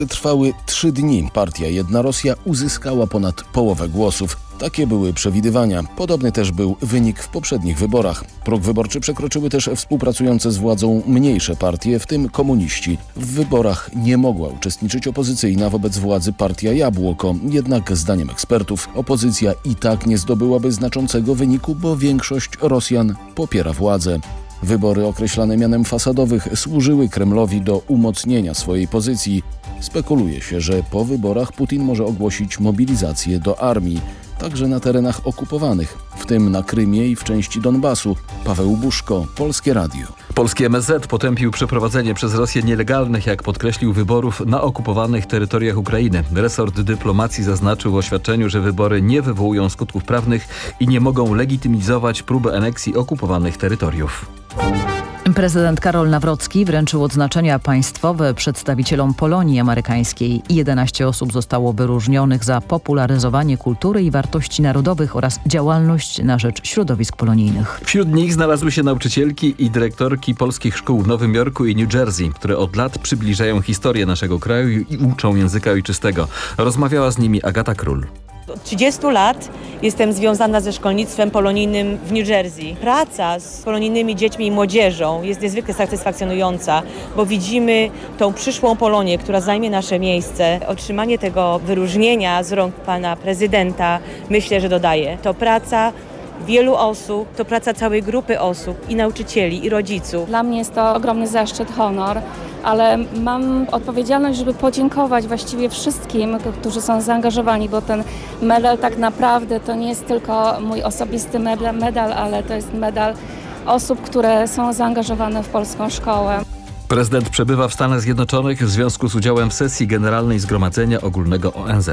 Trwały 3 dni. Partia Jedna Rosja uzyskała ponad połowę głosów. Takie były przewidywania. Podobny też był wynik w poprzednich wyborach. Próg wyborczy przekroczyły też współpracujące z władzą mniejsze partie, w tym komuniści. W wyborach nie mogła uczestniczyć opozycyjna wobec władzy partia Jabłoko. Jednak zdaniem ekspertów opozycja i tak nie zdobyłaby znaczącego wyniku, bo większość Rosjan popiera władzę. Wybory określane mianem fasadowych służyły Kremlowi do umocnienia swojej pozycji. Spekuluje się, że po wyborach Putin może ogłosić mobilizację do armii, także na terenach okupowanych, w tym na Krymie i w części Donbasu. Paweł Buszko, Polskie Radio. Polski MSZ potępił przeprowadzenie przez Rosję nielegalnych, jak podkreślił, wyborów na okupowanych terytoriach Ukrainy. Resort dyplomacji zaznaczył w oświadczeniu, że wybory nie wywołują skutków prawnych i nie mogą legitymizować próby aneksji okupowanych terytoriów. Prezydent Karol Nawrocki wręczył odznaczenia państwowe przedstawicielom Polonii amerykańskiej. 11 osób zostało wyróżnionych za popularyzowanie kultury i wartości narodowych oraz działalność na rzecz środowisk polonijnych. Wśród nich znalazły się nauczycielki i dyrektorki polskich szkół w Nowym Jorku i New Jersey, które od lat przybliżają historię naszego kraju i uczą języka ojczystego. Rozmawiała z nimi Agata Król. Od 30 lat jestem związana ze szkolnictwem polonijnym w New Jersey. Praca z polonijnymi dziećmi i młodzieżą jest niezwykle satysfakcjonująca, bo widzimy tą przyszłą Polonię, która zajmie nasze miejsce. Otrzymanie tego wyróżnienia z rąk pana prezydenta myślę, że dodaje. To praca wielu osób, to praca całej grupy osób i nauczycieli, i rodziców. Dla mnie jest to ogromny zaszczyt, honor, ale mam odpowiedzialność, żeby podziękować właściwie wszystkim, którzy są zaangażowani, bo ten medal tak naprawdę to nie jest tylko mój osobisty medal, ale to jest medal osób, które są zaangażowane w polską szkołę. Prezydent przebywa w Stanach Zjednoczonych w związku z udziałem w sesji Generalnej Zgromadzenia Ogólnego ONZ.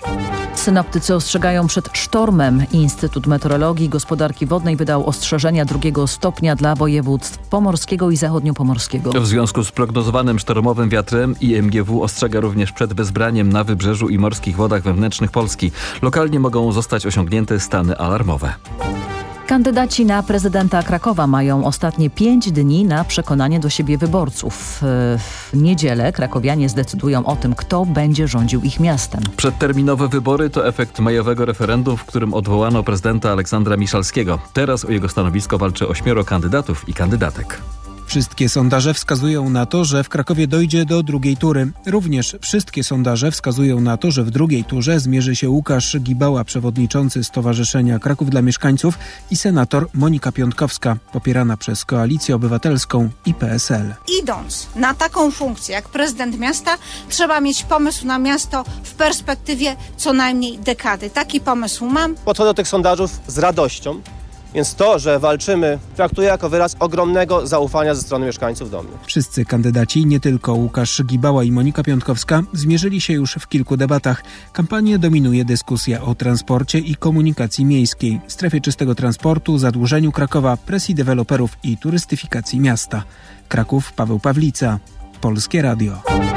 Synoptycy ostrzegają przed sztormem. Instytut Meteorologii i Gospodarki Wodnej wydał ostrzeżenia 2 stopnia dla województw pomorskiego i zachodniopomorskiego. W związku z prognozowanym sztormowym wiatrem IMGW ostrzega również przed bezbraniem na wybrzeżu i morskich wodach wewnętrznych Polski. Lokalnie mogą zostać osiągnięte stany alarmowe. Kandydaci na prezydenta Krakowa mają ostatnie 5 dni na przekonanie do siebie wyborców. W niedzielę krakowianie zdecydują o tym, kto będzie rządził ich miastem. Przedterminowe wybory to efekt majowego referendum, w którym odwołano prezydenta Aleksandra Miszalskiego. Teraz o jego stanowisko walczy 8 kandydatów i kandydatek. Wszystkie sondaże wskazują na to, że w Krakowie dojdzie do drugiej tury. Również wszystkie sondaże wskazują na to, że w drugiej turze zmierzy się Łukasz Gibała, przewodniczący Stowarzyszenia Kraków dla Mieszkańców, i senator Monika Piątkowska, popierana przez Koalicję Obywatelską i PSL. Idąc na taką funkcję jak prezydent miasta, trzeba mieć pomysł na miasto w perspektywie co najmniej dekady. Taki pomysł mam. Podchodzę do tych sondażów z radością. Więc to, że walczymy, traktuję jako wyraz ogromnego zaufania ze strony mieszkańców do mnie. Wszyscy kandydaci, nie tylko Łukasz Gibała i Monika Piątkowska, zmierzyli się już w kilku debatach. Kampanię dominuje dyskusja o transporcie i komunikacji miejskiej, strefie czystego transportu, zadłużeniu Krakowa, presji deweloperów i turystyfikacji miasta. Kraków, Paweł Pawlica, Polskie Radio.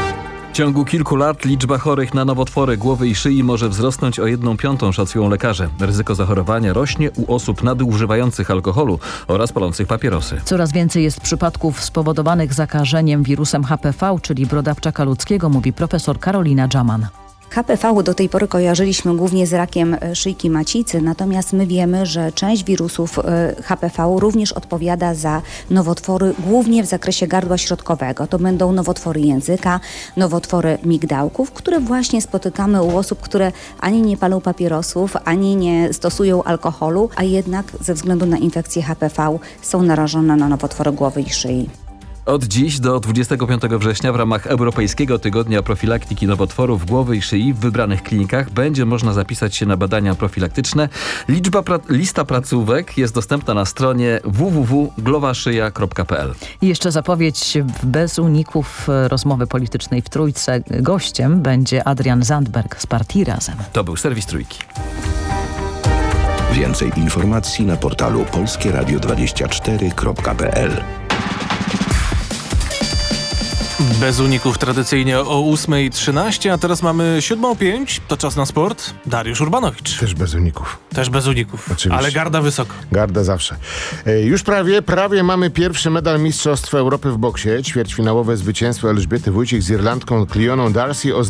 W ciągu kilku lat liczba chorych na nowotwory głowy i szyi może wzrosnąć o 1/5, szacują lekarze. Ryzyko zachorowania rośnie u osób nadużywających alkoholu oraz palących papierosy. Coraz więcej jest przypadków spowodowanych zakażeniem wirusem HPV, czyli brodawczaka ludzkiego, mówi profesor Karolina Dżaman. HPV do tej pory kojarzyliśmy głównie z rakiem szyjki macicy, natomiast my wiemy, że część wirusów HPV również odpowiada za nowotwory głównie w zakresie gardła środkowego. To będą nowotwory języka, nowotwory migdałków, które właśnie spotykamy u osób, które ani nie palą papierosów, ani nie stosują alkoholu, a jednak ze względu na infekcję HPV są narażone na nowotwory głowy i szyi. Od dziś do 25 września w ramach Europejskiego Tygodnia Profilaktyki Nowotworów Głowy i Szyi w wybranych klinikach będzie można zapisać się na badania profilaktyczne. Lista placówek jest dostępna na stronie www.glowaszyja.pl. Jeszcze zapowiedź bez uników rozmowy politycznej w Trójce. Gościem będzie Adrian Zandberg z partii Razem. To był serwis Trójki. Więcej informacji na portalu polskieradio24.pl. Bez uników tradycyjnie o 8:13, a teraz mamy 7:05. To czas na sport. Dariusz Urbanowicz. Też bez uników. Też bez uników, Oczywiście. ale garda wysoko. Garda zawsze. Już prawie mamy pierwszy medal Mistrzostw Europy w boksie. Ćwierćfinałowe zwycięstwo Elżbiety Wójcik z Irlandką Cleoną Darcy